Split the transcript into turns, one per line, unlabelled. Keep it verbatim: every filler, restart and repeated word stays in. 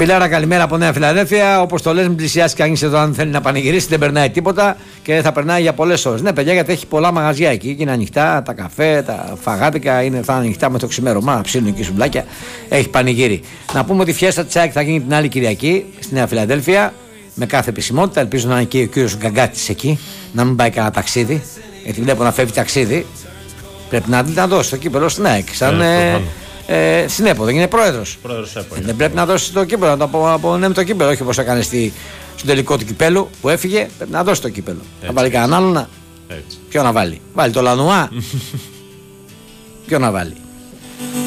Μπιλάρα, καλημέρα από Νέα Φιλαδέλφια. Όπως το λες, μην πλησιάσει κανείς εδώ αν θέλει να πανηγυρίσει, δεν περνάει τίποτα και θα περνάει για πολλές ώρες. Ναι, παιδιά, γιατί έχει πολλά μαγαζιά εκεί και είναι ανοιχτά. Τα καφέ, τα φαγάτικα είναι, θα είναι ανοιχτά με το ξημέρωμα. Ψήνουν εκεί σουβλάκια. Έχει πανηγύρι. Να πούμε ότι η φιέστα της ΑΕΚ θα γίνει την άλλη Κυριακή στη Νέα Φιλαδέλφια με κάθε επισημότητα. Ελπίζω να είναι και ο κύριος Γκαγκάτης εκεί, να μην πάει κανένα ταξίδι. Γιατί βλέπω να φεύγει ταξίδι. Πρέπει να, να δώσει το κύπελο στην ΑΕΚ. Σαν, ε, Ε, συνέπο, δεν είναι πρόεδρος.
Πρόεδρος ΕΠΟ.
Ε, δεν πρέπει να δώσει το κύπελο, να το απο, απονέμει το κύπελο. Όχι όπως έκανε στη, στον τελικό του κυπέλου που έφυγε. Πρέπει να δώσει το κύπελο. Έτσι, να βάλει κανέναν άλλον να. Ποιο να βάλει. Βάλει το Λανουά. Ποιο να βάλει.